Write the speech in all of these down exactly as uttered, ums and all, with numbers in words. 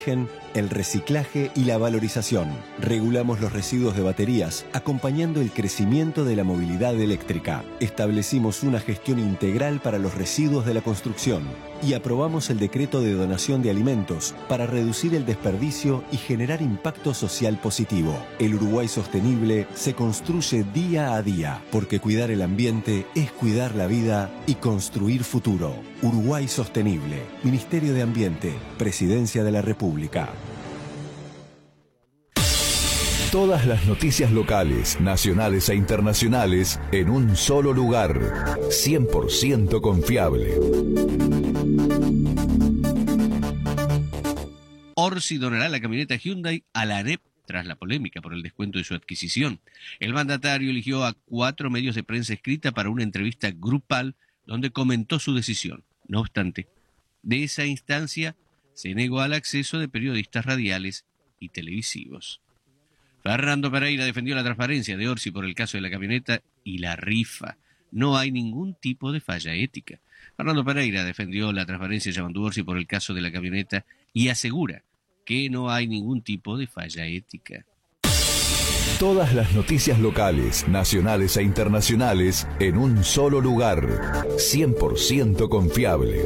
origen, el reciclaje y la valorización. Regulamos los residuos de baterías, acompañando el crecimiento de la movilidad eléctrica. Establecimos una gestión integral para los residuos de la construcción y aprobamos el decreto de donación de alimentos para reducir el desperdicio y generar impacto social positivo. El Uruguay sostenible se construye día a día, porque cuidar el ambiente es cuidar la vida y construir futuro. Uruguay sostenible. Ministerio de Ambiente. Presidencia de la República. Todas las noticias locales, nacionales e internacionales en un solo lugar. cien por ciento confiable. Orsi donará la camioneta Hyundai a la ANEP tras la polémica por el descuento de su adquisición. El mandatario eligió a cuatro medios de prensa escrita para una entrevista grupal donde comentó su decisión. No obstante, de esa instancia se negó al acceso de periodistas radiales y televisivos. Fernando Pereira defendió la transparencia de Orsi por el caso de la camioneta y la rifa. No hay ningún tipo de falla ética. Fernando Pereira defendió la transparencia de Yamandu Orsi por el caso de la camioneta y asegura que no hay ningún tipo de falla ética. Todas las noticias locales, nacionales e internacionales en un solo lugar. cien por ciento confiable.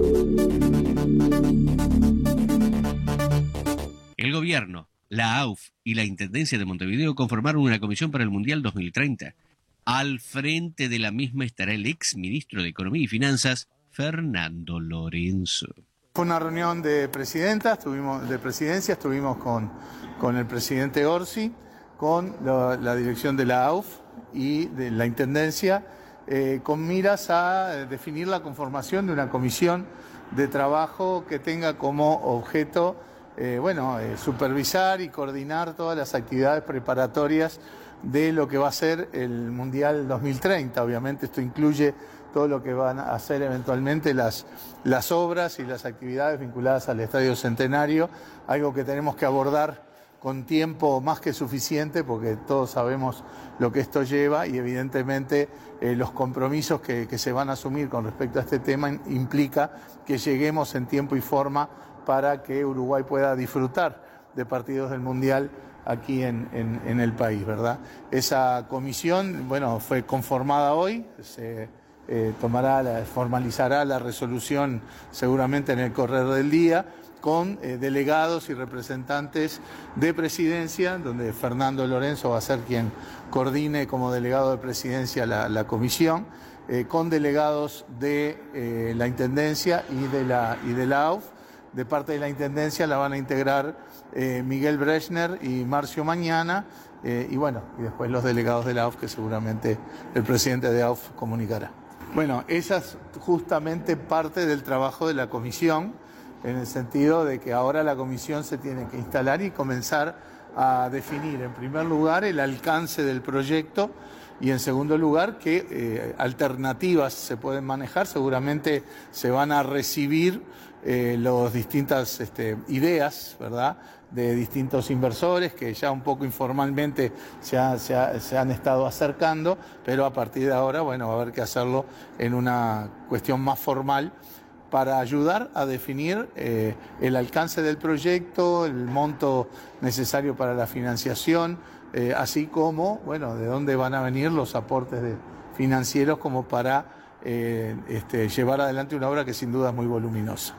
El gobierno, la A U F y la Intendencia de Montevideo conformaron una comisión para el Mundial dos mil treinta. Al frente de la misma estará el ex ministro de Economía y Finanzas, Fernando Lorenzo. Fue una reunión de presidentas, tuvimos, de presidencia, estuvimos con, con el presidente Orsi, con la, la dirección de la A U F y de la Intendencia, eh, con miras a definir la conformación de una comisión de trabajo que tenga como objeto eh, bueno, eh, supervisar y coordinar todas las actividades preparatorias de lo que va a ser el Mundial dos mil treinta. Obviamente esto incluye todo lo que van a hacer eventualmente las, las obras y las actividades vinculadas al Estadio Centenario, algo que tenemos que abordar con tiempo más que suficiente porque todos sabemos lo que esto lleva y evidentemente eh, los compromisos que, que se van a asumir con respecto a este tema implica que lleguemos en tiempo y forma para que Uruguay pueda disfrutar de partidos del Mundial aquí en, en, en el país, ¿verdad? Esa comisión, bueno, fue conformada hoy, se eh, tomará, la, formalizará la resolución seguramente en el correr del día, con eh, delegados y representantes de presidencia, donde Fernando Lorenzo va a ser quien coordine como delegado de presidencia la, la comisión, eh, con delegados de eh, la Intendencia y de la, y de la A U F. De parte de la Intendencia la van a integrar eh, Miguel Brechner y Marcio Mañana, eh, y bueno, y después los delegados de la A U F que seguramente el presidente de A U F comunicará. Bueno, esa es justamente parte del trabajo de la comisión, en el sentido de que ahora la comisión se tiene que instalar y comenzar a definir, en primer lugar, el alcance del proyecto y, en segundo lugar, qué eh, alternativas se pueden manejar. Seguramente se van a recibir eh, las distintas este, ideas, ¿verdad?, de distintos inversores que ya un poco informalmente se, ha, se, ha, se han estado acercando, pero a partir de ahora, bueno, va a haber que hacerlo en una cuestión más formal para ayudar a definir eh, el alcance del proyecto, el monto necesario para la financiación, eh, así como, bueno, de dónde van a venir los aportes de, financieros como para eh, este, llevar adelante una obra que sin duda es muy voluminosa.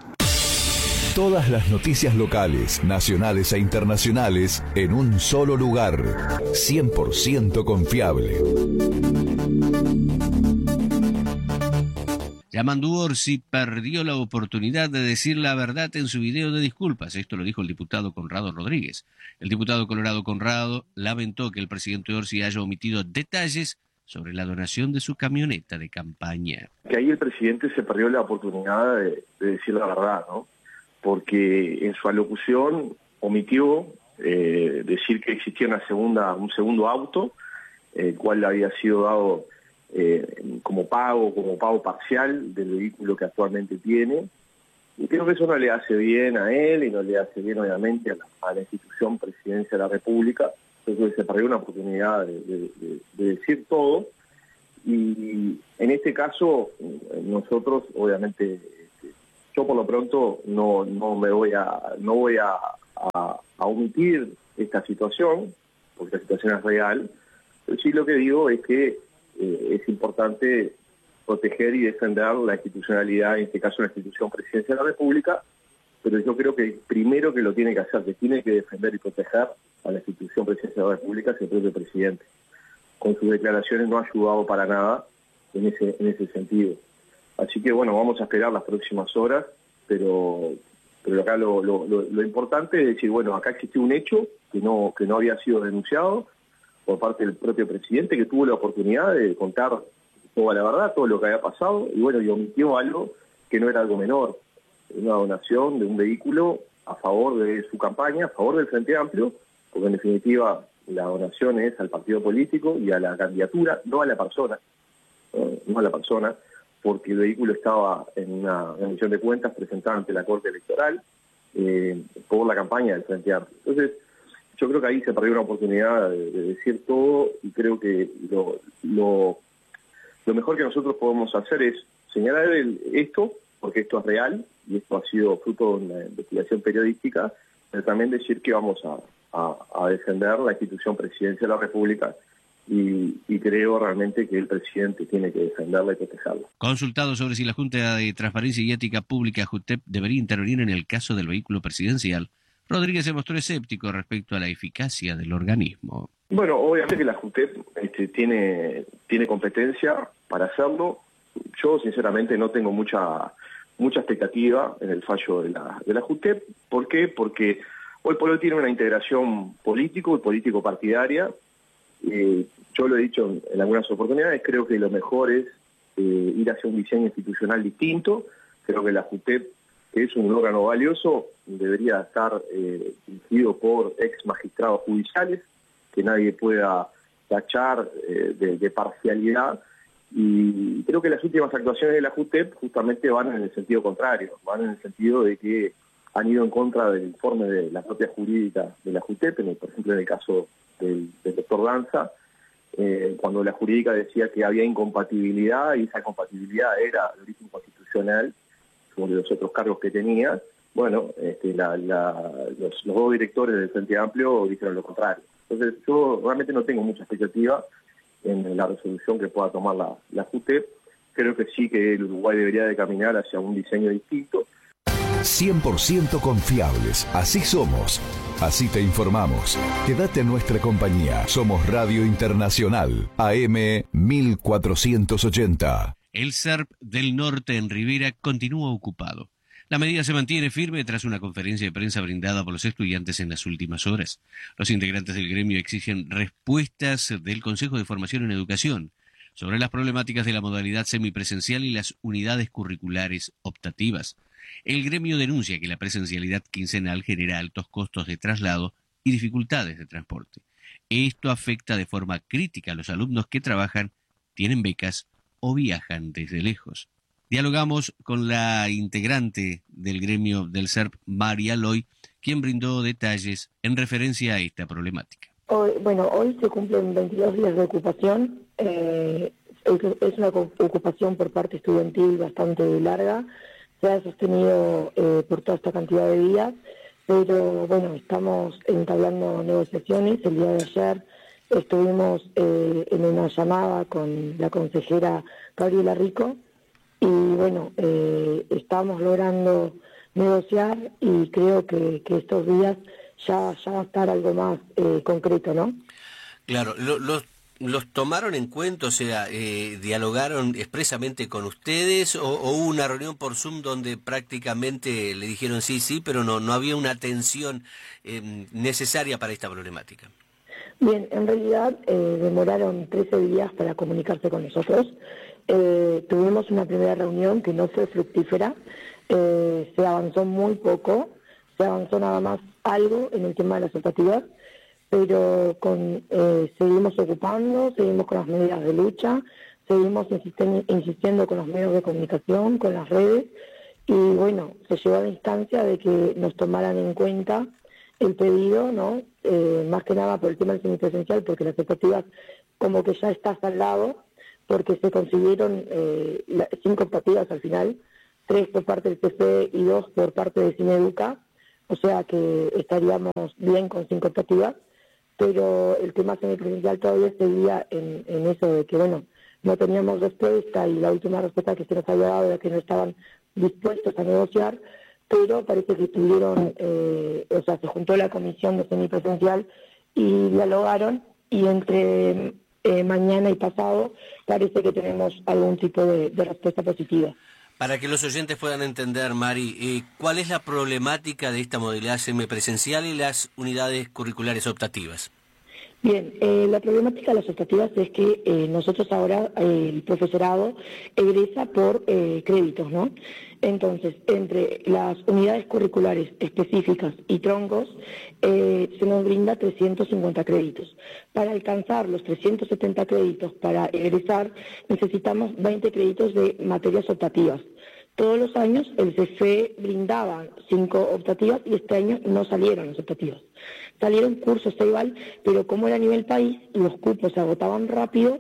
Todas las noticias locales, nacionales e internacionales en un solo lugar. cien por ciento confiable. Yamandu Orsi perdió la oportunidad de decir la verdad en su video de disculpas. Esto lo dijo el diputado Conrado Rodríguez. El diputado colorado Conrado lamentó que el presidente Orsi haya omitido detalles sobre la donación de su camioneta de campaña. Que ahí el presidente se perdió la oportunidad de, de decir la verdad, ¿no? Porque en su alocución omitió eh, decir que existía una segunda, un segundo auto, el cual había sido dado eh, como pago, como pago parcial del vehículo que actualmente tiene. Y creo que eso no le hace bien a él y no le hace bien, obviamente, a la, a la institución Presidencia de la República. Creo que se perdió una oportunidad de, de, de, de decir todo. Y en este caso, nosotros, obviamente, yo por lo pronto no no me voy a no voy a, a, a omitir esta situación, porque la situación es real, pero sí lo que digo es que eh, es importante proteger y defender la institucionalidad, en este caso la institución presidencia de la República, pero yo creo que el primero que lo tiene que hacer, que tiene que defender y proteger a la institución presidencia de la República es el propio presidente. Con sus declaraciones no ha ayudado para nada en ese, en ese sentido. Así que bueno, vamos a esperar las próximas horas, pero, pero acá lo, lo, lo, lo importante es decir, bueno, acá existió un hecho que no, que no había sido denunciado por parte del propio presidente, que tuvo la oportunidad de contar toda la verdad, todo lo que había pasado, y bueno, y omitió algo que no era algo menor, una donación de un vehículo a favor de su campaña, a favor del Frente Amplio, porque en definitiva la donación es al partido político y a la candidatura, no a la persona, no a la persona, porque el vehículo estaba en una rendición de cuentas presentada ante la Corte Electoral eh, por la campaña del Frente Amplio. Entonces, yo creo que ahí se perdió una oportunidad de, de decir todo, y creo que lo, lo, lo mejor que nosotros podemos hacer es señalar el, esto, porque esto es real, y esto ha sido fruto de una investigación periodística, pero también decir que vamos a, a, a defender la institución presidencia de la República, y, y creo realmente que el presidente tiene que defenderla y protegerla. Consultado sobre si la Junta de Transparencia y Ética Pública, JUTEP, debería intervenir en el caso del vehículo presidencial, Rodríguez se mostró escéptico respecto a la eficacia del organismo. Bueno, obviamente que la JUTEP este, tiene, tiene competencia para hacerlo. Yo sinceramente no tengo mucha mucha expectativa en el fallo de la, de la JUTEP. ¿Por qué? Porque hoy por hoy tiene una integración político y político-partidaria. Eh, yo lo he dicho en, en algunas oportunidades, creo que lo mejor es eh, ir hacia un diseño institucional distinto. Creo que la JUTEP, que es un órgano valioso, debería estar eh, dirigido por ex magistrados judiciales, que nadie pueda tachar eh, de, de parcialidad, y creo que las últimas actuaciones de la JUTEP justamente van en el sentido contrario, van en el sentido de que han ido en contra del informe de la propia jurídica de la JUTEP, en el, por ejemplo en el caso del, del doctor Danza, eh, cuando la jurídica decía que había incompatibilidad, y esa compatibilidad era de origen constitucional, sobre los otros cargos que tenía. Bueno, este, la, la, los, los dos directores del Frente Amplio dijeron lo contrario. Entonces yo realmente no tengo mucha expectativa en la resolución que pueda tomar la, la JUTEP. Creo que sí que el Uruguay debería de caminar hacia un diseño distinto. cien por ciento confiables, así somos, así te informamos. Quédate en nuestra compañía, somos Radio Internacional, A M mil cuatrocientos ochenta. El S E R P del Norte en Rivera continúa ocupado. La medida se mantiene firme tras una conferencia de prensa brindada por los estudiantes en las últimas horas. Los integrantes del gremio exigen respuestas del Consejo de Formación en Educación sobre las problemáticas de la modalidad semipresencial y las unidades curriculares optativas. El gremio denuncia que la presencialidad quincenal genera altos costos de traslado y dificultades de transporte. Esto afecta de forma crítica a los alumnos que trabajan, tienen becas o viajan desde lejos. Dialogamos con la integrante del gremio del S E R P, María Loy, quien brindó detalles en referencia a esta problemática. Hoy, bueno, hoy se cumplen veintidós días de ocupación. Eh, es una ocupación por parte estudiantil bastante larga. Se ha sostenido eh, por toda esta cantidad de días, pero bueno, estamos entablando negociaciones. El día de ayer estuvimos eh, en una llamada con la consejera Gabriela Rico, y bueno, eh, estamos logrando negociar, y creo que, que estos días ya, ya va a estar algo más eh, concreto, ¿no? Claro, lo, los, los tomaron en cuenta, o sea, eh, dialogaron expresamente con ustedes, o, o hubo una reunión por Zoom donde prácticamente le dijeron sí, sí, pero no, no había una atención eh, necesaria para esta problemática. Bien, en realidad eh, demoraron trece días para comunicarse con nosotros. Eh, tuvimos una primera reunión que no fue fructífera, eh, se avanzó muy poco, se avanzó nada más algo en el tema de las optativas, pero con, eh, seguimos ocupando, seguimos con las medidas de lucha, seguimos insisten, insistiendo con los medios de comunicación, con las redes, y bueno, se llegó a la instancia de que nos tomaran en cuenta el pedido, ¿no? Eh, más que nada por el tema del semipresencial, porque las optativas como que ya está saldado, porque se consiguieron eh, la, cinco optativas al final, tres por parte del P C y dos por parte de Cineduca, o sea que estaríamos bien con cinco optativas, pero el tema semipresencial todavía seguía en, en eso de que, bueno, no teníamos respuesta y la última respuesta que se nos había dado era que no estaban dispuestos a negociar, pero parece que tuvieron, eh, o sea, se juntó la comisión de semipresencial y dialogaron, y entre eh, mañana y pasado parece que tenemos algún tipo de, de respuesta positiva. Para que los oyentes puedan entender, Mari, eh, ¿cuál es la problemática de esta modalidad semipresencial y las unidades curriculares optativas? Bien, eh, la problemática de las optativas es que eh, nosotros ahora, eh, el profesorado egresa por eh, créditos, ¿no? Entonces, entre las unidades curriculares específicas y troncos, eh, se nos brinda trescientos cincuenta créditos. Para alcanzar los trescientos setenta créditos para egresar, necesitamos veinte créditos de materias optativas. Todos los años el C F E brindaba cinco optativas y este año no salieron las optativas. Salieron cursos Ceibal, pero como era a nivel país, los cupos se agotaban rápido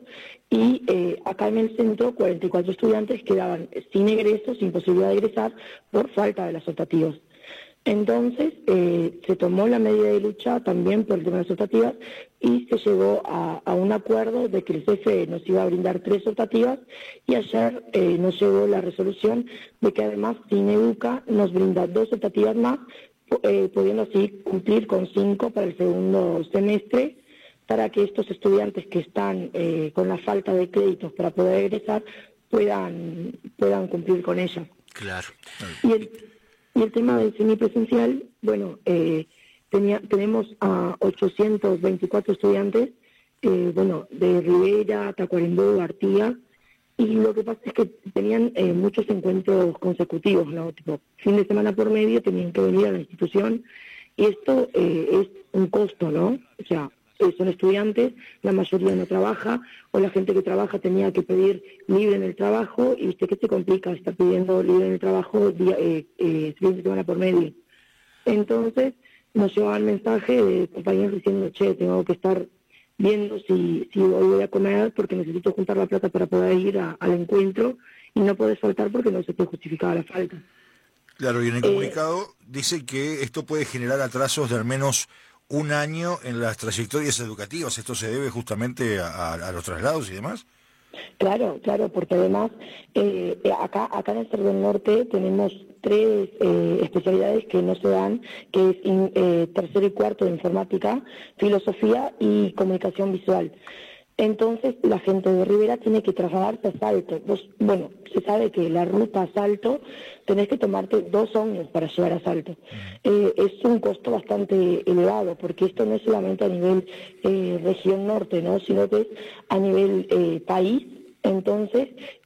y eh, acá en el centro cuarenta y cuatro estudiantes quedaban sin egreso, sin posibilidad de egresar por falta de las optativas. Entonces eh, se tomó la medida de lucha también por el tema de las optativas y se llegó a, a un acuerdo de que el C F E nos iba a brindar tres optativas y ayer eh, nos llegó la resolución de que además Cineduca nos brinda dos optativas más, eh, pudiendo así cumplir con cinco para el segundo semestre, para que estos estudiantes que están eh, con la falta de créditos para poder egresar puedan, puedan cumplir con ella. Claro. Y el, y el tema del semipresencial, bueno, eh, tenía, tenemos a ochocientos veinticuatro estudiantes, eh, bueno, de Rivera, Tacuarembó, Artigas, y lo que pasa es que tenían eh, muchos encuentros consecutivos, ¿no? Tipo, fin de semana por medio tenían que venir a la institución, y esto eh, es un costo, ¿no? O sea, eh, son estudiantes, la mayoría no trabaja, o la gente que trabaja tenía que pedir libre en el trabajo, y viste que se complica estar pidiendo libre en el trabajo día, eh, eh, fin de semana por medio. Entonces, nos llevaban mensajes de compañeros diciendo, che, tengo que estar viendo si, si hoy voy a comer porque necesito juntar la plata para poder ir a, al encuentro, y no podés faltar porque no se te justificaba la falta. Claro, y en el Eh, comunicado dice que esto puede generar atrasos de al menos un año en las trayectorias educativas. ¿Esto se debe justamente a, a los traslados y demás? Claro, claro, porque además eh, acá acá en el Cerro del Norte tenemos tres eh, especialidades que no se dan, que es in, eh, tercero y cuarto de informática, filosofía y comunicación visual. Entonces la gente de Rivera tiene que trasladarse a Salto. Vos, bueno, se sabe que la ruta a Salto tenés que tomarte dos ómnibus para llegar a Salto. Eh, es un costo bastante elevado, porque esto no es solamente a nivel eh, región norte, ¿no? Sino que es a nivel eh, país. Entonces,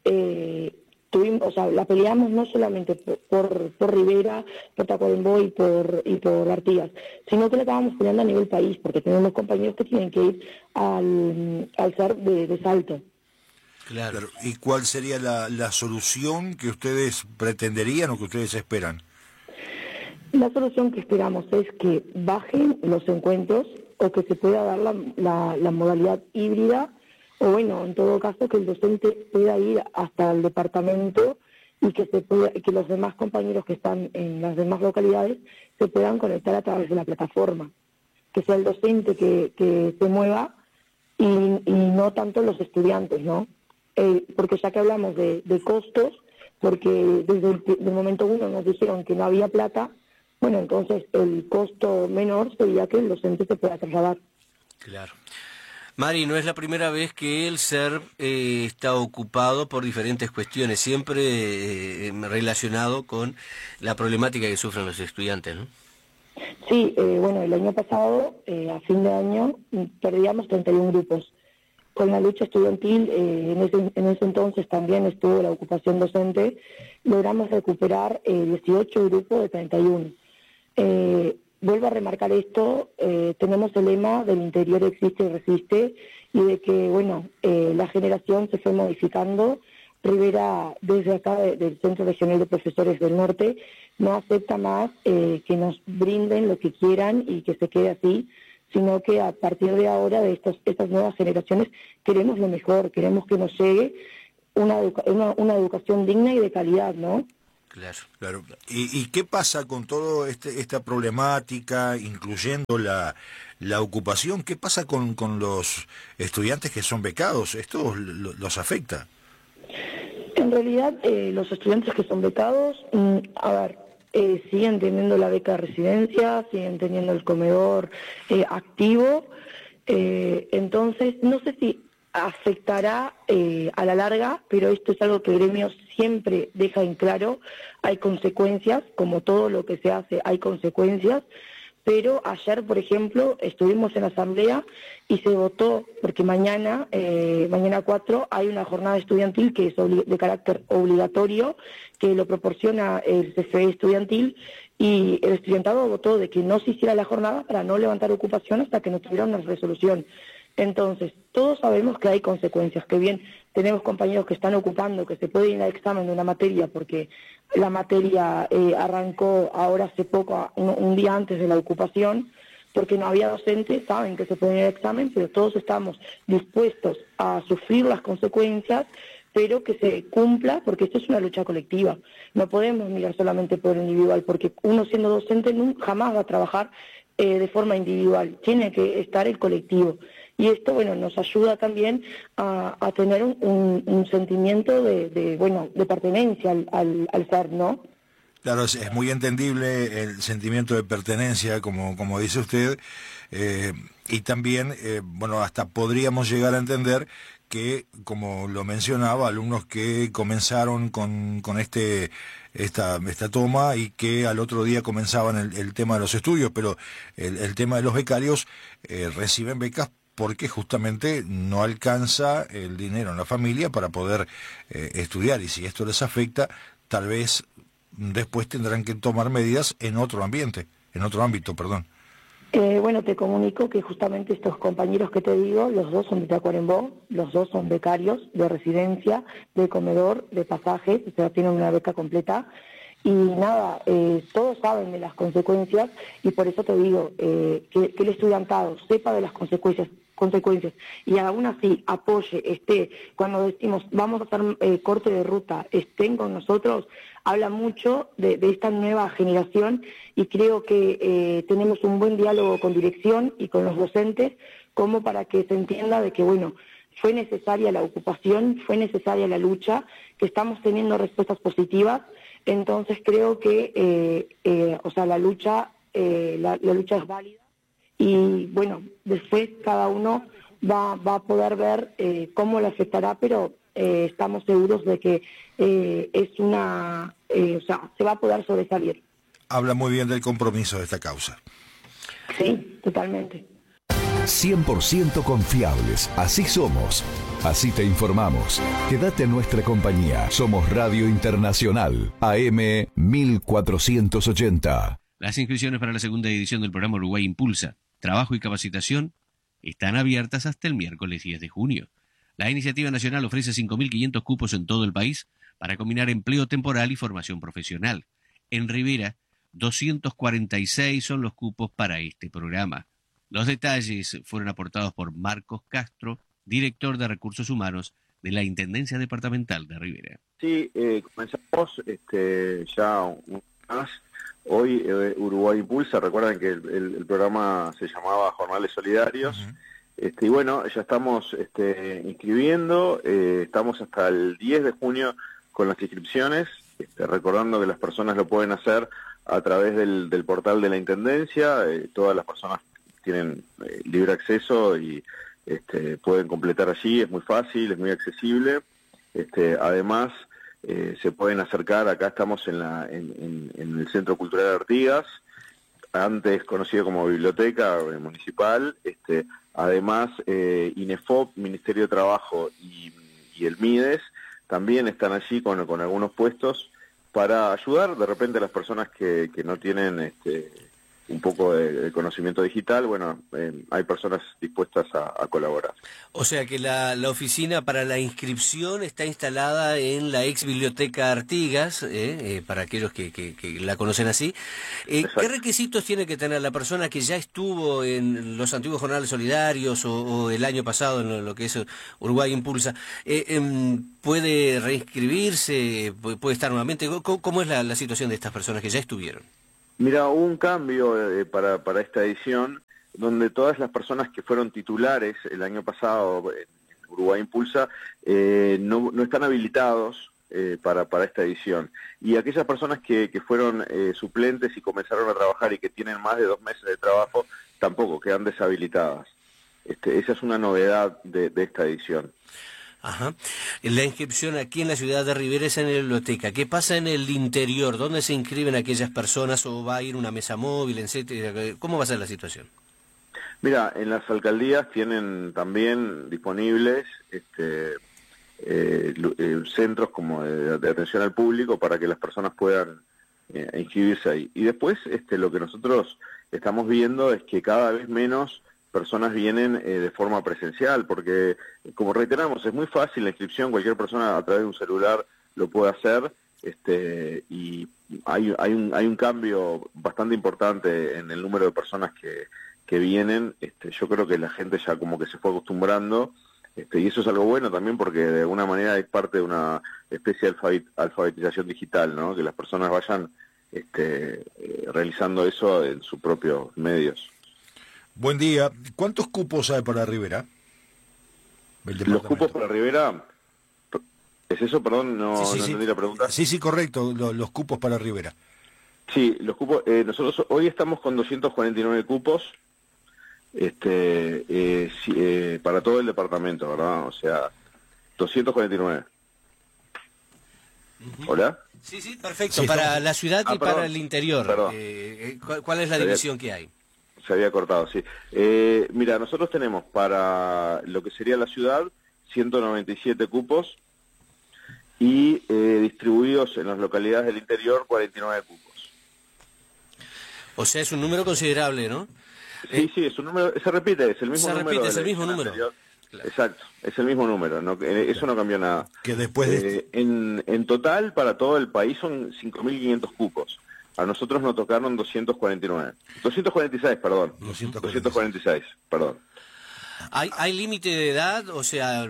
eh, tuvimos, o sea, la peleamos no solamente por, por, por Rivera, por Tacuarembó y por, y por Artigas, sino que la estábamos peleando a nivel país, porque tenemos compañeros que tienen que ir al, al C E R de, de Salto. Claro. Claro. ¿Y cuál sería la, la solución que ustedes pretenderían o que ustedes esperan? La solución que esperamos es que bajen los encuentros o que se pueda dar la, la, la modalidad híbrida, o bueno, en todo caso que el docente pueda ir hasta el departamento y que se pueda, que los demás compañeros que están en las demás localidades se puedan conectar a través de la plataforma, que sea el docente que, que se mueva y, y no tanto los estudiantes, ¿no? Eh, porque ya que hablamos de, de costos, porque desde el del momento uno nos dijeron que no había plata, bueno, entonces el costo menor sería que el docente se pueda trasladar. Claro. Mari, no es la primera vez que el C E R eh, está ocupado por diferentes cuestiones, siempre eh, relacionado con la problemática que sufren los estudiantes, ¿no? Sí, eh, bueno, el año pasado, eh, a fin de año, perdíamos treinta y uno grupos. Con la lucha estudiantil, eh, en, ese, en ese entonces también estuvo la ocupación docente, logramos recuperar eh, dieciocho grupos de treinta y uno. Eh, Vuelvo a remarcar esto, eh, tenemos el lema del interior existe y resiste, y de que, bueno, eh, la generación se fue modificando. Rivera, desde acá de, del Centro Regional de Profesores del Norte, no acepta más eh, que nos brinden lo que quieran y que se quede así, sino que a partir de ahora, de estos, estas nuevas generaciones, queremos lo mejor, queremos que nos llegue una, educa una, una educación digna y de calidad, ¿no? Claro. Claro. ¿Y, y qué pasa con toda este, esta problemática, incluyendo la, la ocupación? ¿Qué pasa con, con los estudiantes que son becados? ¿Esto lo- los afecta? En realidad, eh, los estudiantes que son becados, mm, a ver, eh, siguen teniendo la beca de residencia, siguen teniendo el comedor eh, activo, eh, entonces no sé si afectará eh, a la larga, pero esto es algo que el gremio siempre deja en claro, hay consecuencias, como todo lo que se hace hay consecuencias, pero ayer, por ejemplo, estuvimos en la asamblea y se votó, porque mañana, eh, mañana cuatro, hay una jornada estudiantil que es obli- de carácter obligatorio, que lo proporciona el C F E estudiantil, y el estudiantado votó de que no se hiciera la jornada para no levantar ocupación hasta que no tuviera una resolución. Entonces, todos sabemos que hay consecuencias, que bien tenemos compañeros que están ocupando, que se puede ir al examen de una materia porque la materia eh, arrancó ahora hace poco, un, un día antes de la ocupación, porque no había docentes, saben que se puede ir al examen, pero todos estamos dispuestos a sufrir las consecuencias, pero que se cumpla, porque esto es una lucha colectiva. No podemos mirar solamente por el individual, porque uno siendo docente nunca, jamás va a trabajar eh, de forma individual, tiene que estar el colectivo. Y esto, bueno, nos ayuda también a, a tener un, un, un sentimiento de, de, bueno, de pertenencia al, al, al ser, ¿no? Claro, es, es muy entendible el sentimiento de pertenencia, como, como dice usted, eh, y también, eh, bueno, hasta podríamos llegar a entender que, como lo mencionaba, alumnos que comenzaron con, con este esta, esta toma y que al otro día comenzaban el, el tema de los estudios, pero el, el tema de los becarios eh, reciben becas porque justamente no alcanza el dinero en la familia para poder eh, estudiar, y si esto les afecta, tal vez después tendrán que tomar medidas en otro ambiente, en otro ámbito, perdón. Eh, bueno, te comunico que justamente estos compañeros que te digo, los dos son de Tacuarembó, los dos son becarios de residencia, de comedor, de pasajes, o sea, tienen una beca completa. Y nada, eh, todos saben de las consecuencias y por eso te digo eh, que, que el estudiantado sepa de las consecuencias consecuencias y aún así apoye, esté, cuando decimos vamos a hacer eh, corte de ruta, estén con nosotros, habla mucho de, de esta nueva generación y creo que eh, tenemos un buen diálogo con dirección y con los docentes como para que se entienda de que, bueno, fue necesaria la ocupación, fue necesaria la lucha, que estamos teniendo respuestas positivas, entonces creo que, eh, eh, o sea, la lucha, eh, la, la lucha es válida. Y bueno, después cada uno va, va a poder ver eh, cómo le afectará, pero eh, estamos seguros de que eh, es una, eh, o sea, se va a poder sobresalir. Habla muy bien del compromiso de esta causa. Sí, totalmente. cien por ciento confiables, así somos. Así te informamos. Quédate en nuestra compañía. Somos Radio Internacional, A M mil cuatrocientos ochenta. Las inscripciones para la segunda edición del programa Uruguay Impulsa, Trabajo y Capacitación, están abiertas hasta el miércoles diez de junio. La iniciativa nacional ofrece cinco mil quinientos cupos en todo el país para combinar empleo temporal y formación profesional. En Rivera, doscientos cuarenta y seis son los cupos para este programa. Los detalles fueron aportados por Marcos Castro, director de Recursos Humanos de la Intendencia Departamental de Rivera. Sí, eh, comenzamos este, ya un más. Hoy eh, Uruguay Impulsa, recuerden que el, el, el programa se llamaba Jornales Solidarios, uh-huh. este, y bueno, ya estamos este, inscribiendo, eh, estamos hasta el diez de junio con las inscripciones, este, recordando que las personas lo pueden hacer a través del, del portal de la Intendencia, eh, todas las personas tienen eh, libre acceso y este, pueden completar allí, es muy fácil, es muy accesible, este, además eh, se pueden acercar, acá estamos en, la, en, en, en el Centro Cultural de Artigas, antes conocido como Biblioteca Municipal, este, además eh, INEFOP, Ministerio de Trabajo y, y el MIDES también están allí con, con algunos puestos para ayudar de repente a las personas que, que no tienen este, un poco de, de conocimiento digital, bueno, eh, hay personas dispuestas a, a colaborar. O sea que la, la oficina para la inscripción está instalada en la ex biblioteca Artigas, eh, eh, para aquellos que, que, que la conocen así. Eh, ¿Qué requisitos tiene que tener la persona que ya estuvo en los antiguos jornales solidarios o, o el año pasado en lo, lo que es Uruguay Impulsa? Eh, eh, ¿Puede reinscribirse? ¿Puede estar nuevamente? ¿Cómo, cómo es la, la situación de estas personas que ya estuvieron? Mira, hubo un cambio eh, para, para esta edición, donde todas las personas que fueron titulares el año pasado en Uruguay Impulsa eh, no, no están habilitados eh, para, para esta edición. Y aquellas personas que, que fueron eh, suplentes y comenzaron a trabajar y que tienen más de dos meses de trabajo, tampoco, quedan deshabilitadas. Este, esa es una novedad de, de esta edición. Ajá. La inscripción aquí en la ciudad de Rivera es en la biblioteca. ¿Qué pasa en el interior? ¿Dónde se inscriben aquellas personas o va a ir una mesa móvil, etcétera? ¿Cómo va a ser la situación? Mira, en las alcaldías tienen también disponibles este, eh, eh, centros como de, de atención al público para que las personas puedan eh, inscribirse ahí. Y después este, lo que nosotros estamos viendo es que cada vez menos personas vienen eh, de forma presencial, porque, como reiteramos, es muy fácil la inscripción, cualquier persona a través de un celular lo puede hacer, este, y hay, hay, un, hay un cambio bastante importante en el número de personas que, que vienen. Este, yo creo que la gente ya como que se fue acostumbrando, este, y eso es algo bueno también porque de alguna manera es parte de una especie de alfabetización digital, ¿no? Que las personas vayan este, eh, realizando eso en sus propios medios. Buen día. ¿Cuántos cupos hay para Rivera? Los cupos para Rivera, ¿es eso? Perdón, no, sí, sí, no sí. entendí la pregunta. Sí, sí, correcto, los, los cupos para Rivera. Sí, los cupos, eh, nosotros hoy estamos con doscientos cuarenta y nueve cupos este, eh, sí, eh, para todo el departamento, ¿verdad? O sea, doscientos cuarenta y nueve. Uh-huh. ¿Hola? Sí, sí, perfecto. Sí, para estamos... la ciudad y ah, perdón, para el interior. Perdón. Eh, ¿cuál, ¿Cuál es la división que hay? Se había cortado, sí. Eh, mira, nosotros tenemos para lo que sería la ciudad ciento noventa y siete cupos y eh, distribuidos en las localidades del interior cuarenta y nueve cupos. O sea, es un número considerable, ¿no? Sí, eh, sí, es un número, se repite, es el mismo se número. Se repite, es el mismo número. Claro. Exacto, es el mismo número, no, eh, eso no cambió nada. Que después de... eh, en, en total, para todo el país son cinco mil quinientos cupos. A nosotros nos tocaron doscientos cuarenta y nueve. doscientos cuarenta y seis, perdón. doscientos cuarenta y seis, perdón. ¿Hay, hay límite de edad? O sea,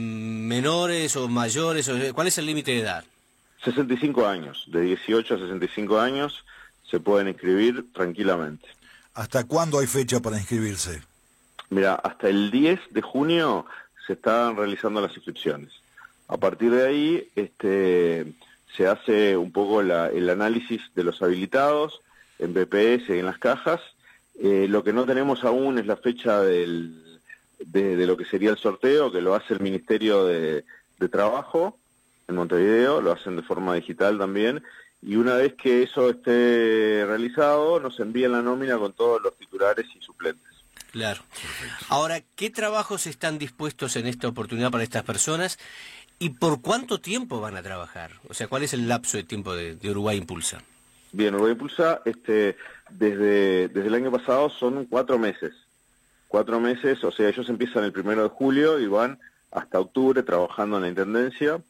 menores o mayores. O, ¿cuál es el límite de edad? sesenta y cinco años. De dieciocho a sesenta y cinco años se pueden inscribir tranquilamente. ¿Hasta cuándo hay fecha para inscribirse? Mira, hasta el diez de junio se están realizando las inscripciones. A partir de ahí, este... se hace un poco la, el análisis de los habilitados en B P S y en las cajas. Eh, lo que no tenemos aún es la fecha del, de, de lo que sería el sorteo, que lo hace el Ministerio de, de Trabajo en Montevideo, lo hacen de forma digital también, y una vez que eso esté realizado, nos envían la nómina con todos los titulares y suplentes. Claro. Ahora, ¿qué trabajos están dispuestos en esta oportunidad para estas personas? ¿Y por cuánto tiempo van a trabajar? O sea, ¿cuál es el lapso de tiempo de, de Uruguay Impulsa? Bien, Uruguay Impulsa, este, desde, desde el año pasado son cuatro meses. Cuatro meses, o sea, ellos empiezan el primero de julio y van hasta octubre trabajando en la Intendencia.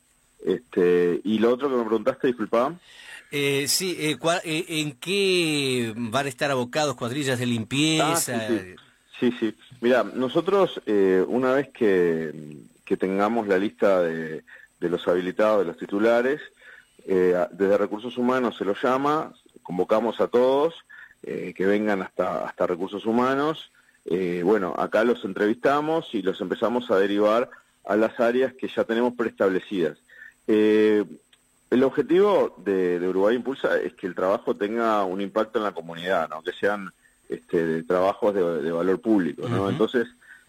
Este, y lo otro que me preguntaste, disculpa. Eh, sí, eh, eh, ¿en qué van a estar abocados cuadrillas de limpieza? Ah, sí, sí. sí, sí. Mira, nosotros eh, una vez que... que tengamos la lista de, de los habilitados, de los titulares, eh, desde Recursos Humanos se los llama, convocamos a todos, eh, que vengan hasta, hasta Recursos Humanos, eh, bueno, acá los entrevistamos y los empezamos a derivar a las áreas que ya tenemos preestablecidas. Eh, el objetivo de, de Uruguay Impulsa es que el trabajo tenga un impacto en la comunidad, ¿no? Que sean este, trabajos de, de valor público, ¿no? Uh-huh. Entonces,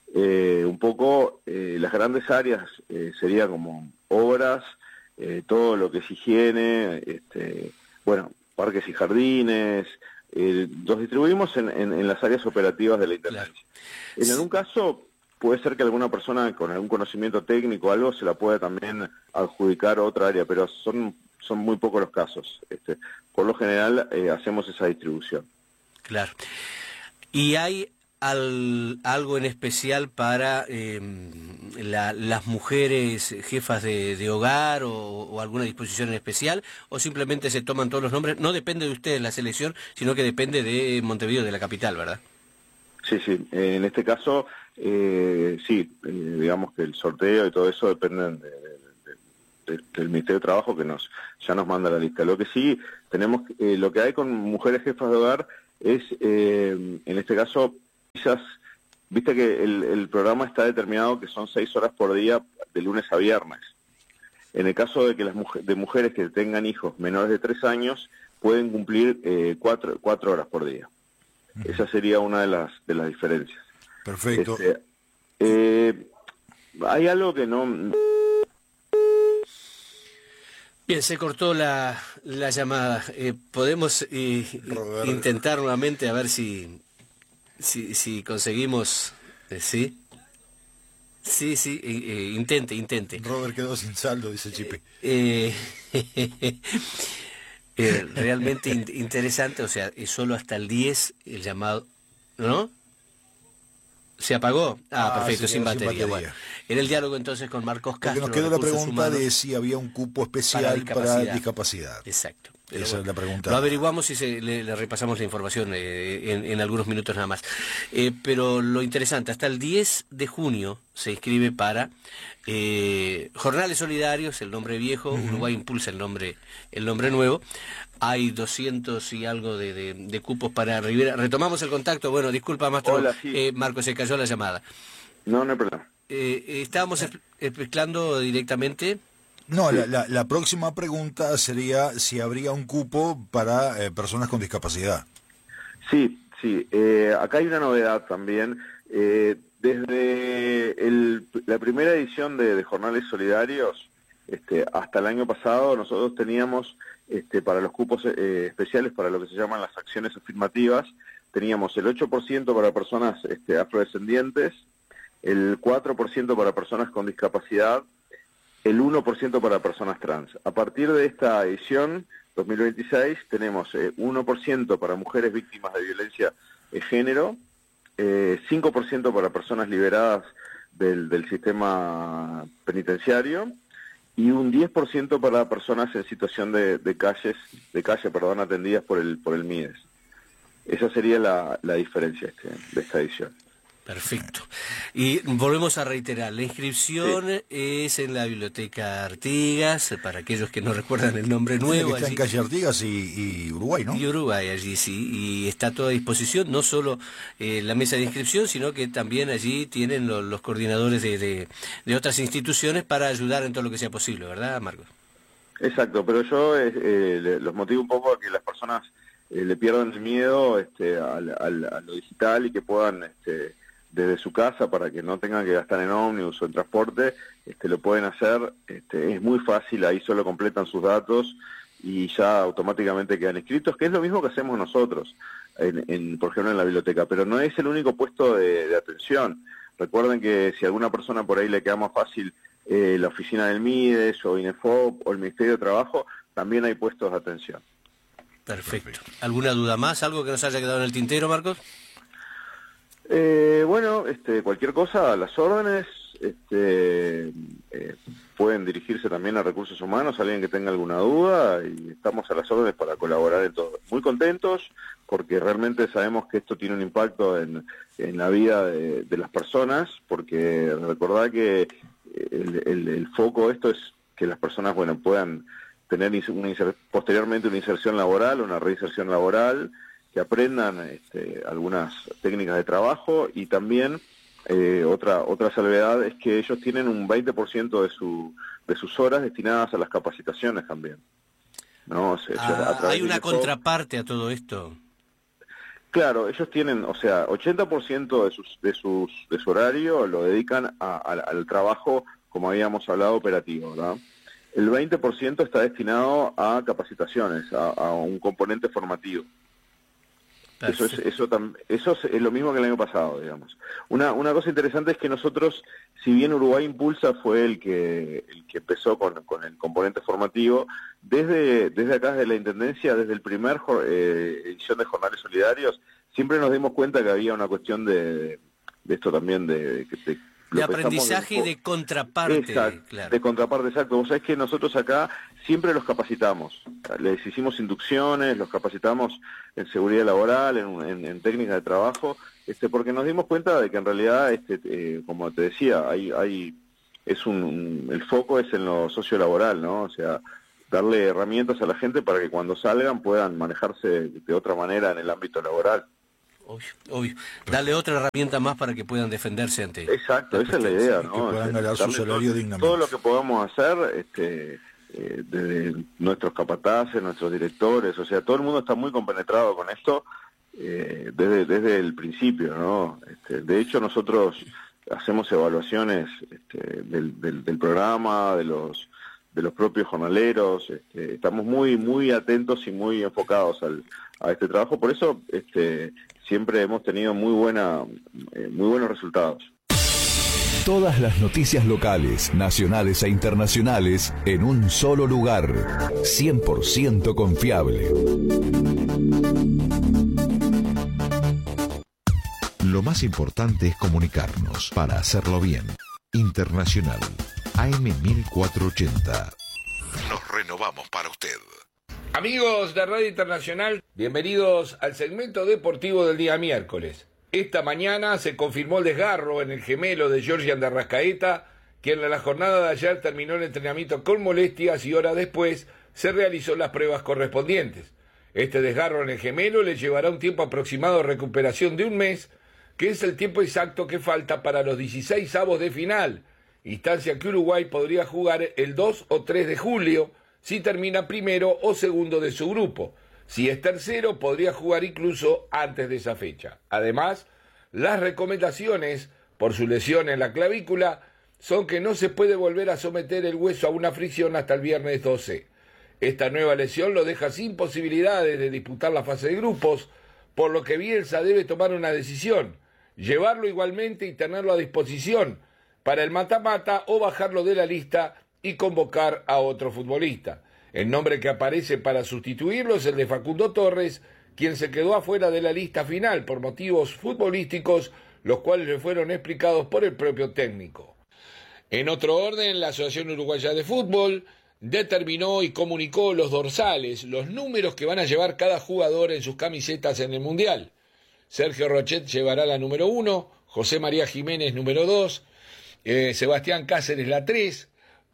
Eh, un poco eh, las grandes áreas eh, sería como obras, eh, todo lo que es higiene, este, bueno, parques y jardines, eh, los distribuimos en, en, en las áreas operativas de la Intendencia. Claro. En algún caso puede ser que alguna persona con algún conocimiento técnico o algo se la pueda también adjudicar a otra área, pero son, son muy pocos los casos. Este, por lo general eh, hacemos esa distribución. Claro. ¿Y hay al, algo en especial para eh, la, las mujeres jefas de, de hogar o, o alguna disposición en especial? ¿O simplemente se toman todos los nombres? No depende de ustedes la selección, sino que depende de Montevideo, de la capital, ¿verdad? Sí, sí. Eh, en este caso, eh, sí, eh, digamos que el sorteo y todo eso dependen de, de, de, del Ministerio de Trabajo, que nos ya nos manda la lista. Lo que sí tenemos, eh, lo que hay con mujeres jefas de hogar es, eh, en este caso, quizás, viste que el, el programa está determinado que son seis horas por día de lunes a viernes. En el caso de que las mujeres, de mujeres que tengan hijos menores de tres años, pueden cumplir eh, cuatro, cuatro horas por día. Esa sería una de las de las diferencias. Perfecto. Este, eh, hay algo que no... Bien, se cortó la, la llamada. Eh, podemos eh, intentar nuevamente a ver si si, si conseguimos... Eh, ¿Sí? Sí, sí, eh, eh, intente, intente. Robert quedó sin saldo, dice Chipe. Eh, eh, Eh, realmente in interesante, o sea, es solo hasta el diez el llamado, ¿no? ¿Se apagó? Ah, ah perfecto, sin batería. sin batería. Bueno, era el diálogo entonces con Marcos Castro. Porque nos quedó la pregunta humanos, de si había un cupo especial para discapacidad. Para discapacidad. Exacto. Esa bueno, es la pregunta. Lo averiguamos y se, le, le repasamos la información eh, en, en algunos minutos nada más. Eh, pero lo interesante, hasta el diez de junio se inscribe para eh, Jornales Solidarios, el nombre viejo, uh-huh. Uruguay Impulsa, el nombre, el nombre nuevo. Hay doscientos y algo de, de, de cupos para Rivera. Retomamos el contacto. Bueno, disculpa, Mastro. Hola, sí. eh, Marco, se cayó la llamada. No, no hay problema. Eh, eh, estábamos mezclando directamente... No, la, la, la próxima pregunta sería si habría un cupo para eh, personas con discapacidad. Sí, sí. Eh, acá hay una novedad también. Eh, desde el, la primera edición de, de Jornales Solidarios, este, hasta el año pasado, nosotros teníamos, este, para los cupos eh, especiales, para lo que se llaman las acciones afirmativas, teníamos el ocho por ciento para personas este, afrodescendientes, el cuatro por ciento para personas con discapacidad, el uno por ciento para personas trans. A partir de esta edición, dos mil veintiséis, tenemos eh, uno por ciento para mujeres víctimas de violencia de género, eh, cinco por ciento para personas liberadas del, del sistema penitenciario y un diez por ciento para personas en situación de, de calles, de calle, perdón, atendidas por el por el MIDES. Esa sería la, la diferencia este, de esta edición. Perfecto. Y volvemos a reiterar, la inscripción sí. es en la Biblioteca Artigas, para aquellos que no recuerdan el nombre nuevo. Que está allí. En calle Artigas y, y Uruguay, ¿no? Y Uruguay, allí sí, y está a toda disposición, no solo eh, la mesa de inscripción, sino que también allí tienen lo, los coordinadores de, de, de otras instituciones para ayudar en todo lo que sea posible, ¿verdad, Marcos? Exacto, pero yo eh, eh, los motivo un poco a que las personas eh, le pierdan el miedo este, al, al, a lo digital y que puedan... Este, desde su casa, para que no tengan que gastar en ómnibus o en transporte, este, lo pueden hacer, este, es muy fácil, ahí solo completan sus datos y ya automáticamente quedan inscritos, que es lo mismo que hacemos nosotros, en, en, por ejemplo en la biblioteca, pero no es el único puesto de, de atención. Recuerden que si a alguna persona por ahí le queda más fácil eh, la oficina del MIDES o INEFOP o el Ministerio de Trabajo, también hay puestos de atención. Perfecto. ¿Alguna duda más? ¿Algo que nos haya quedado en el tintero, Marcos? Eh, bueno, este, cualquier cosa, a las órdenes, este, eh, pueden dirigirse también a Recursos Humanos, alguien que tenga alguna duda, y estamos a las órdenes para colaborar en todo. Muy contentos, porque realmente sabemos que esto tiene un impacto en, en la vida de, de las personas, porque recordad que el, el, el foco de esto es que las personas, bueno, puedan tener una inser- posteriormente una inserción laboral, una reinserción laboral, que aprendan este, algunas técnicas de trabajo y también eh, otra otra salvedad es que ellos tienen un veinte por ciento de su de sus horas destinadas a las capacitaciones también. ¿No? O sea, ah, hay una contraparte a todo esto. Claro, ellos tienen, o sea, ochenta por ciento de sus de sus de su horario lo dedican a, a, al trabajo, como habíamos hablado, operativo, ¿verdad? El veinte por ciento está destinado a capacitaciones, a, a un componente formativo. Eso es, eso, tam, eso es lo mismo que el año pasado, digamos. Una, una cosa interesante es que nosotros, si bien Uruguay Impulsa fue el que, el que empezó con, con el componente formativo, desde, desde acá, desde la Intendencia, desde el primer eh, edición de Jornales Solidarios, siempre nos dimos cuenta que había una cuestión de, de esto también, de... de, de De aprendizaje y de, de contraparte. Exacto, claro. de contraparte, exacto. Vos sabés que nosotros acá siempre los capacitamos. Les hicimos inducciones, los capacitamos en seguridad laboral, en, en, en técnicas de trabajo, este, porque nos dimos cuenta de que en realidad, este, eh, como te decía, hay, hay, es un, un, el foco es en lo sociolaboral, ¿no? O sea, darle herramientas a la gente para que cuando salgan puedan manejarse de otra manera en el ámbito laboral. Obvio, obvio. Darle otra herramienta más para que puedan defenderse ante... Exacto, esa es la idea, ¿no? Que puedan ganar su salario dignamente. Todo lo que podamos hacer, este, eh, desde nuestros capataces, nuestros directores, o sea, todo el mundo está muy compenetrado con esto eh, desde, desde el principio, ¿no? Este, de hecho, nosotros hacemos evaluaciones este, del, del, del programa, de los de los propios jornaleros, este, estamos muy muy atentos y muy enfocados al, a este trabajo, por eso este, siempre hemos tenido muy buena eh, muy buenos resultados. Todas las noticias locales, nacionales e internacionales en un solo lugar, cien por ciento confiable. Lo más importante es comunicarnos para hacerlo bien. Internacional A M mil cuatrocientos ochenta. Nos renovamos para usted. Amigos de Radio Internacional, bienvenidos al segmento deportivo del día miércoles. Esta mañana se confirmó el desgarro en el gemelo de Georgian de Arrascaeta, quien en la jornada de ayer terminó el entrenamiento con molestias y horas después se realizó las pruebas correspondientes. Este desgarro en el gemelo le llevará un tiempo aproximado de recuperación de un mes, que es el tiempo exacto que falta para los dieciséis avos de final, instancia que Uruguay podría jugar el dos o tres de julio si termina primero o segundo de su grupo. Si es tercero, podría jugar incluso antes de esa fecha. Además, las recomendaciones por su lesión en la clavícula son que no se puede volver a someter el hueso a una fricción hasta el viernes doce. Esta nueva lesión lo deja sin posibilidades de disputar la fase de grupos, por lo que Bielsa debe tomar una decisión: llevarlo igualmente y tenerlo a disposición para el mata-mata o bajarlo de la lista y convocar a otro futbolista. El nombre que aparece para sustituirlo es el de Facundo Torres, quien se quedó afuera de la lista final por motivos futbolísticos, los cuales le fueron explicados por el propio técnico. En otro orden, la Asociación Uruguaya de Fútbol determinó y comunicó los dorsales, los números que van a llevar cada jugador en sus camisetas en el Mundial. Sergio Rochet llevará la número uno, José María Jiménez número dos, eh, Sebastián Cáceres la tres,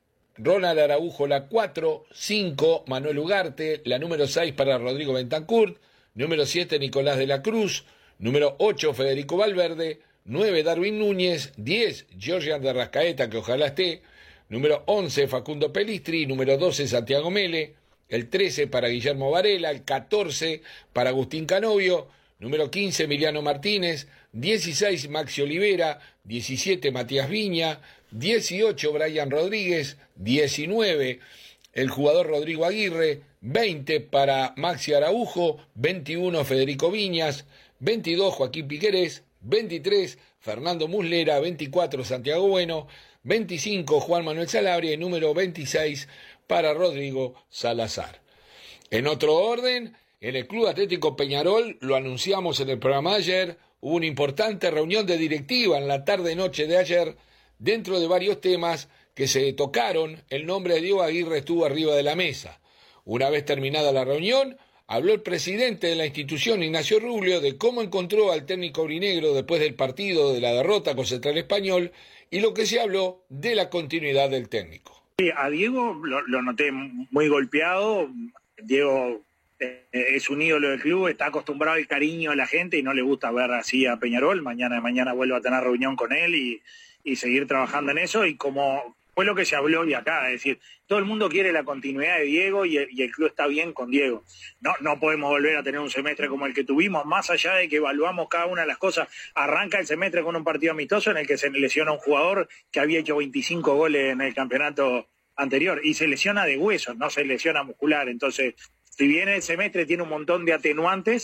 Ronald Araujo la cuatro, cinco, Manuel Ugarte, la número seis para Rodrigo Bentancur, número siete, Nicolás de la Cruz, número ocho, Federico Valverde, nueve, Darwin Núñez, diez, Georgian de Arrascaeta, que ojalá esté, número once, Facundo Pelistri, número doce, Santiago Mele, el trece para Guillermo Varela, el catorce para Agustín Canovio, número quince, Emiliano Martínez, dieciséis, Maxi Olivera, diecisiete, Matías Viña, dieciocho, Brian Rodríguez, diecinueve, el jugador Rodrigo Aguirre, veinte para Maxi Araujo, veintiuno, Federico Viñas, veintidós, Joaquín Piquerés, veintitrés, Fernando Muslera, veinticuatro, Santiago Bueno, veinticinco, Juan Manuel Salabria y número veintiséis para Rodrigo Salazar. En otro orden, en el Club Atlético Peñarol, lo anunciamos en el programa de ayer, hubo una importante reunión de directiva en la tarde-noche de ayer, dentro de varios temas que se tocaron. El nombre de Diego Aguirre estuvo arriba de la mesa. Una vez terminada la reunión, habló el presidente de la institución, Ignacio Rubio, de cómo encontró al técnico aurinegro después del partido de la derrota con Central Español, y lo que se habló de la continuidad del técnico. Sí, a Diego lo, lo noté muy golpeado. Diego eh, es un ídolo del club, está acostumbrado al cariño de la gente y no le gusta ver así a Peñarol. Mañana de mañana vuelvo a tener reunión con él y, y seguir trabajando en eso, y como fue lo que se habló hoy acá, es decir, todo el mundo quiere la continuidad de Diego y el, y el club está bien con Diego. No, no podemos volver a tener un semestre como el que tuvimos, más allá de que evaluamos cada una de las cosas. Arranca el semestre con un partido amistoso en el que se lesiona un jugador que había hecho veinticinco goles en el campeonato anterior, y se lesiona de huesos, no se lesiona muscular. Entonces, si bien el semestre tiene un montón de atenuantes,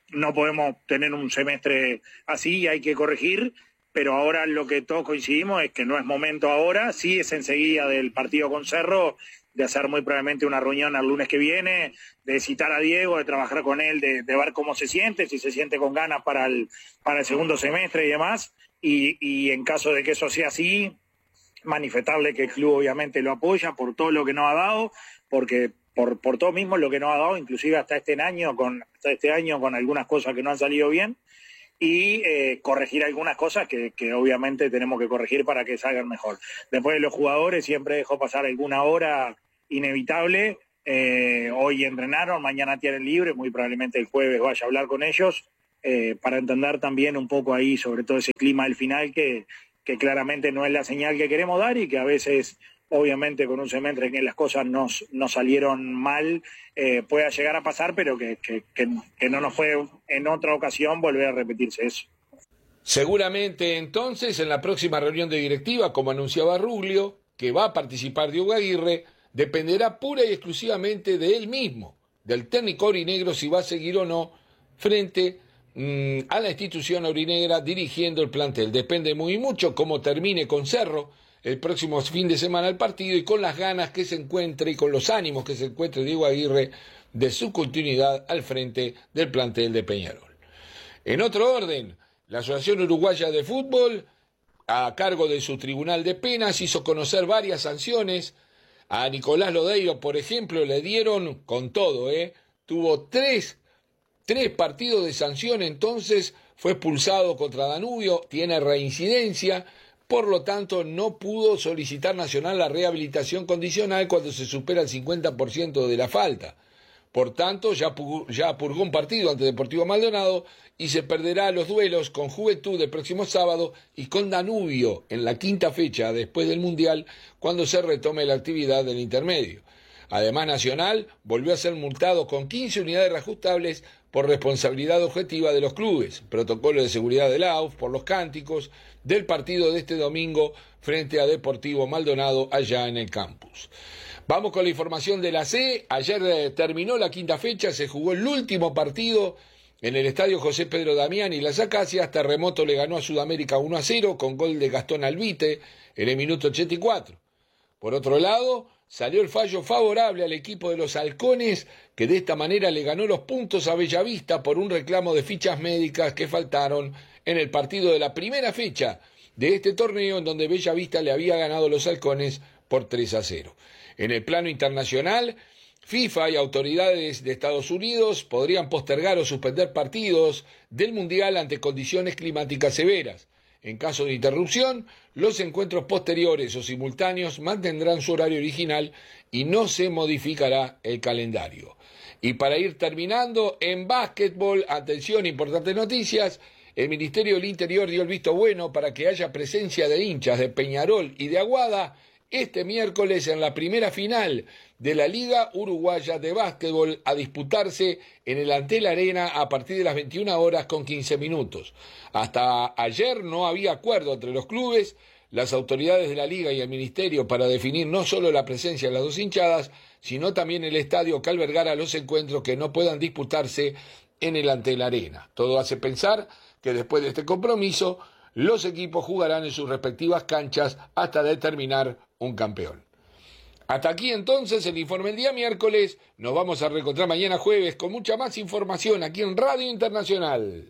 no podemos tener un semestre así y hay que corregir, pero ahora lo que todos coincidimos es que no es momento ahora, sí es enseguida del partido con Cerro, de hacer muy probablemente una reunión el lunes que viene, de citar a Diego, de trabajar con él, de, de ver cómo se siente, si se siente con ganas para el, para el segundo semestre y demás, y, y en caso de que eso sea así, manifestarle que el club obviamente lo apoya por todo lo que nos ha dado, porque por, por todo mismo lo que nos ha dado, inclusive hasta este año, con, hasta este año con algunas cosas que no han salido bien, y eh, corregir algunas cosas que, que obviamente tenemos que corregir para que salgan mejor. Después de los jugadores siempre dejo pasar alguna hora inevitable, eh, hoy entrenaron, mañana tienen libre, muy probablemente el jueves vaya a hablar con ellos, eh, para entender también un poco ahí sobre todo ese clima del final que, que claramente no es la señal que queremos dar y que a veces obviamente con un semestre en que las cosas nos, nos salieron mal, eh, pueda llegar a pasar, pero que, que, que, que no nos puede en otra ocasión volver a repetirse eso. Seguramente entonces en la próxima reunión de directiva, como anunciaba Ruglio, que va a participar Diego Aguirre, dependerá pura y exclusivamente de él mismo, del técnico aurinegro, si va a seguir o no frente mmm, a la institución aurinegra dirigiendo el plantel. Depende muy mucho cómo termine con Cerro el próximo fin de semana el partido y con las ganas que se encuentre y con los ánimos que se encuentre Diego Aguirre de su continuidad al frente del plantel de Peñarol. En otro orden, la Asociación Uruguaya de Fútbol, a cargo de su Tribunal de Penas, hizo conocer varias sanciones. A Nicolás Lodeiro, por ejemplo, le dieron con todo, ¿eh? Tuvo tres, tres partidos de sanción, entonces fue expulsado contra Danubio, tiene reincidencia. Por lo tanto, no pudo solicitar Nacional la rehabilitación condicional cuando se supera el cincuenta por ciento de la falta. Por tanto, ya, purgó, ya purgó un partido ante Deportivo Maldonado y se perderá los duelos con Juventud el próximo sábado y con Danubio en la quinta fecha después del Mundial, cuando se retome la actividad del intermedio. Además, Nacional volvió a ser multado con quince unidades reajustables por responsabilidad objetiva de los clubes, protocolo de seguridad de la A U F por los cánticos del partido de este domingo frente a Deportivo Maldonado allá en el campus. Vamos con la información de la C. Ayer eh, terminó la quinta fecha, se jugó el último partido en el estadio José Pedro Damián y Las Acacias. Terremoto le ganó a Sudamérica uno a cero con gol de Gastón Albite en el minuto ochenta y cuatro. Por otro lado, salió el fallo favorable al equipo de los Halcones, que de esta manera le ganó los puntos a Bellavista por un reclamo de fichas médicas que faltaron en el partido de la primera fecha de este torneo, en donde Bellavista le había ganado a los Halcones por tres a cero. En el plano internacional, FIFA y autoridades de Estados Unidos podrían postergar o suspender partidos del Mundial ante condiciones climáticas severas. En caso de interrupción, los encuentros posteriores o simultáneos mantendrán su horario original y no se modificará el calendario. Y para ir terminando, en básquetbol, atención, importantes noticias, el Ministerio del Interior dio el visto bueno para que haya presencia de hinchas de Peñarol y de Aguada este miércoles en la primera final de la Liga Uruguaya de Básquetbol a disputarse en el Antel Arena a partir de las veintiuna horas con quince minutos. Hasta ayer no había acuerdo entre los clubes, las autoridades de la Liga y el Ministerio para definir no solo la presencia de las dos hinchadas, sino también el estadio que albergará los encuentros que no puedan disputarse en el Antel Arena. Todo hace pensar que después de este compromiso, los equipos jugarán en sus respectivas canchas hasta determinar un campeón. Hasta aquí entonces el informe del día miércoles. Nos vamos a reencontrar mañana jueves con mucha más información aquí en Radio Internacional.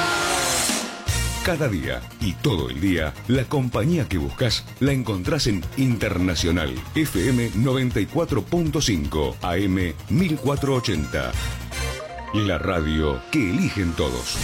Cada día y todo el día, la compañía que buscas la encontrás en Internacional F M noventa y cuatro punto cinco A M mil cuatrocientos ochenta. La radio que eligen todos.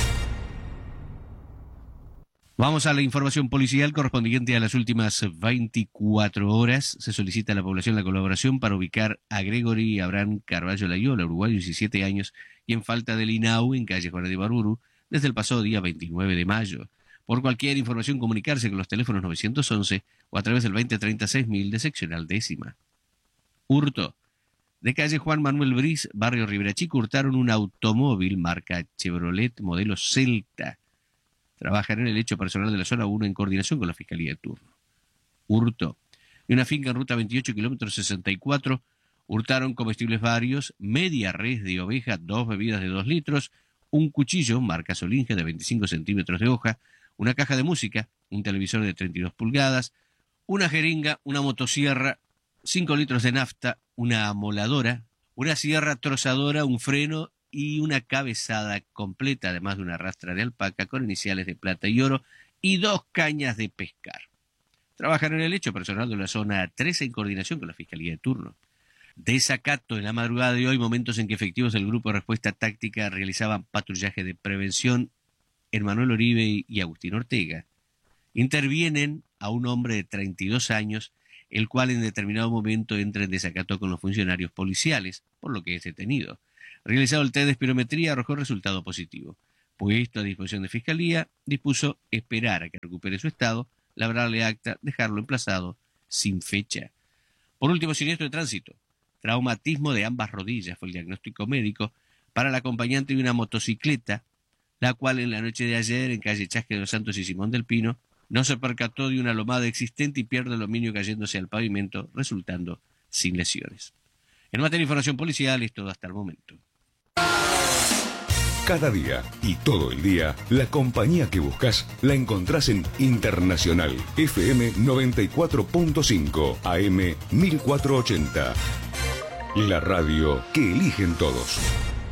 Vamos a la información policial correspondiente a las últimas veinticuatro horas. Se solicita a la población la colaboración para ubicar a Gregory Abraham Carballo Layola, uruguayo, diecisiete años, y en falta del I N A U en calle Juana de Ibarburu desde el pasado día veintinueve de mayo. Por cualquier información, comunicarse con los teléfonos novecientos once o a través del veinte treinta seis mil de seccional décima. Hurto. De calle Juan Manuel Briz, barrio Ribera Chico, hurtaron un automóvil marca Chevrolet modelo Celta. Trabajan en el hecho personal de la zona uno en coordinación con la Fiscalía de turno. Hurto. De una finca en ruta veintiocho, kilómetros sesenta y cuatro, hurtaron comestibles varios, media res de oveja, dos bebidas de dos litros, un cuchillo marca Solinge de veinticinco centímetros de hoja, una caja de música, un televisor de treinta y dos pulgadas, una jeringa, una motosierra, cinco litros de nafta, una amoladora, una sierra trozadora, un freno y una cabezada completa, además de una rastra de alpaca con iniciales de plata y oro y dos cañas de pescar. Trabajan en el hecho personal de la zona tres en coordinación con la Fiscalía de turno. Desacato en la madrugada de hoy, momentos en que efectivos del Grupo de Respuesta Táctica realizaban patrullaje de prevención en Manuel Oribe y Agustín Ortega. Intervienen a un hombre de treinta y dos años, el cual en determinado momento entra en desacato con los funcionarios policiales, por lo que es detenido. Realizado el test de espirometría, arrojó resultado positivo. Puesto a disposición de Fiscalía, dispuso esperar a que recupere su estado, labrarle acta, dejarlo emplazado sin fecha. Por último, siniestro de tránsito. Traumatismo de ambas rodillas fue el diagnóstico médico para la acompañante de una motocicleta, la cual en la noche de ayer en calle Chasque de los Santos y Simón del Pino no se percató de una lomada existente y pierde el dominio cayéndose al pavimento, resultando sin lesiones. En materia de información policial es todo hasta el momento. Cada día y todo el día, la compañía que buscas la encontrás en Internacional F M noventa y cuatro punto cinco, A M mil cuatrocientos ochenta. La radio que eligen todos.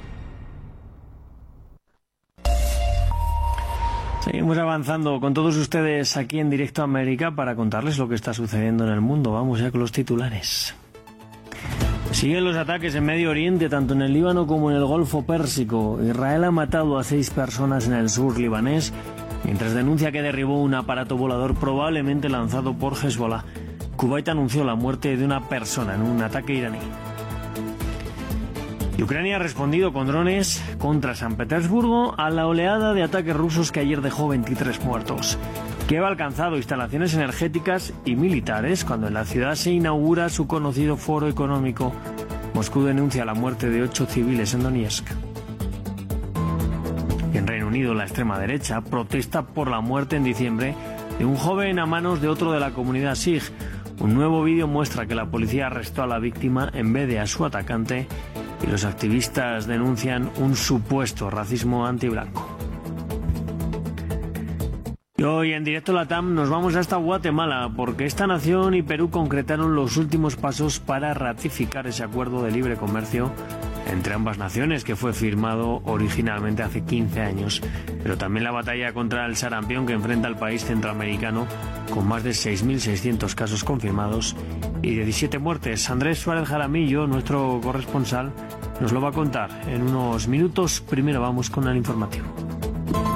Seguimos avanzando con todos ustedes aquí en Directo a América para contarles lo que está sucediendo en el mundo. Vamos ya con los titulares. Siguen los ataques en Medio Oriente, tanto en el Líbano como en el Golfo Pérsico. Israel ha matado a seis personas en el sur libanés, mientras denuncia que derribó un aparato volador probablemente lanzado por Hezbollah. Kuwait anunció la muerte de una persona en un ataque iraní. Y Ucrania ha respondido con drones contra San Petersburgo a la oleada de ataques rusos que ayer dejó veintitrés muertos. Kiev ha alcanzado instalaciones energéticas y militares cuando en la ciudad se inaugura su conocido foro económico. Moscú denuncia la muerte de ocho civiles en Donetsk. En Reino Unido, la extrema derecha protesta por la muerte en diciembre de un joven a manos de otro de la comunidad Sikh. Un nuevo vídeo muestra que la policía arrestó a la víctima en vez de a su atacante y los activistas denuncian un supuesto racismo antiblanco. Y hoy en Directo Latam nos vamos hasta Guatemala porque esta nación y Perú concretaron los últimos pasos para ratificar ese acuerdo de libre comercio entre ambas naciones que fue firmado originalmente hace quince años. Pero también la batalla contra el sarampión que enfrenta al país centroamericano con más de seis mil seiscientos casos confirmados y diecisiete muertes. Andrés Suárez Jaramillo, nuestro corresponsal, nos lo va a contar en unos minutos. Primero vamos con el informativo.